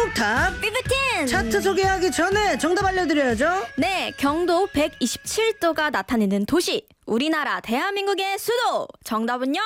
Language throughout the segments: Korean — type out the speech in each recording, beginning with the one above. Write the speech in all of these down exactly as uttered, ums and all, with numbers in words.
톡탑 비비틴 차트 소개하기 전에 정답 알려드려야죠. 네, 경도 백이십칠 도가 나타내는 도시, 우리나라 대한민국의 수도. 정답은요,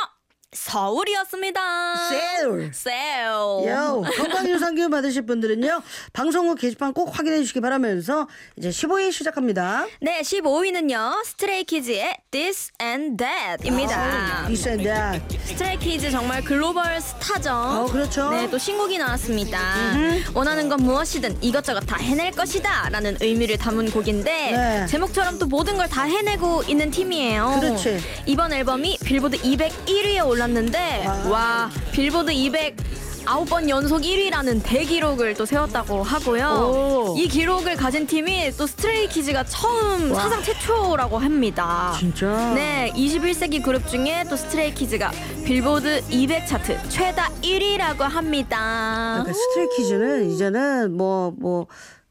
서울이었습니다. 세울. 세울. 요, 건강유산균 받으실 분들은요 방송 후 게시판 꼭 확인해 주시기 바라면서 이제 십오 위 시작합니다. 네, 십오 위는요 스트레이키즈의 This and That입니다. This and That. 스트레이키즈 정말 글로벌 스타죠. 어, 그렇죠. 네, 또 신곡이 나왔습니다. 원하는 건 무엇이든 이것저것 다 해낼 것이다 라는 의미를 담은 곡인데 네. 제목처럼 또 모든 걸 다 해내고 있는 팀이에요. 그렇지. 이번 앨범이 빌보드 이백일 위에 올랐는데 와. 와, 빌보드 이백구 번 연속 일 위라는 대기록을 또 세웠다고 하고요. 오. 이 기록을 가진 팀이 또 스트레이키즈가 처음 와. 사상 최초라고 합니다. 진짜? 네, 이십일 세기 그룹 중에 또 스트레이키즈가 빌보드 이백 차트 최다 일 위라고 합니다. 그러니까 스트레이키즈는 이제는 뭐 뭐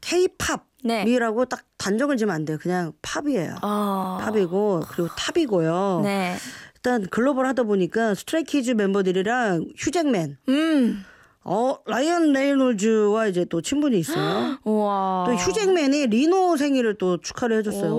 K-팝이라고 네. 딱 단정을 지면 안 돼요. 그냥 팝이에요. 어... 팝이고 그리고 탑이고요. 네. 일단 글로벌 하다 보니까 스트레이키즈 멤버들이랑 휴잭맨, 음. 어 라이언 레이놀즈와 이제 또 친분이 있어요. 우와. 또 휴잭맨이 리노 생일을 또 축하를 해줬어요.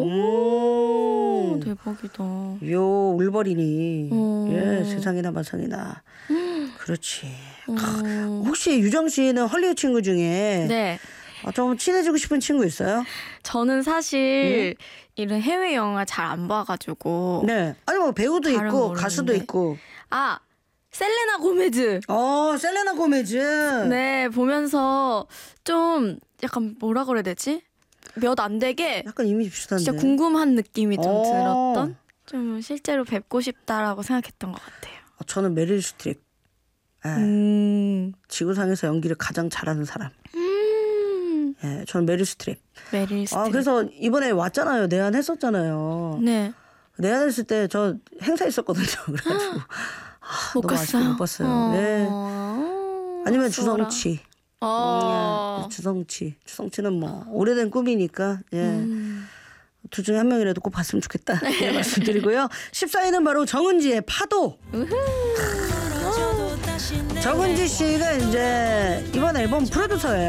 오, 음. 대박이다. 요 울버린이 음. 예 세상이나 마상이나. 그렇지. 음. 혹시 유정 씨는 헐리우드 친구 중에 네. 아, 좀 친해지고 싶은 친구 있어요? 저는 사실 이런 해외 영화 잘 안 봐가지고. 네. 아니 뭐 배우도 잘은 있고 모르는데. 가수도 있고. 아, 셀레나 고메즈. 어 셀레나 고메즈. 네, 보면서 좀 약간 뭐라 그래야 되지? 몇 안 되게 약간 이미지 비슷한데. 진짜 궁금한 느낌이 좀 어. 들었던, 좀 실제로 뵙고 싶다라고 생각했던 것 같아요. 어, 저는 메릴 스트립. 예. 음, 지구상에서 연기를 가장 잘하는 사람. 음, 예, 저는 메릴 스트립. 메릴 스트립. 아 그래서 이번에 왔잖아요. 내한했었잖아요. 네, 내한했을 때 저 행사 있었거든요. 그래가지고 아, 못 너무 아쉽게 갔어요. 못 봤어요. 어... 예. 아니면 아쉬워라. 주성치. 어. 예, 주성치. 주성치는 뭐 오래된 꿈이니까. 예. 음. 둘 중에 한 명이라도 꼭 봤으면 좋겠다. 네, 말씀드리고요. 십사 위는 바로 정은지의 파도. 정은지 씨가 이제 이번 앨범 프로듀서예요.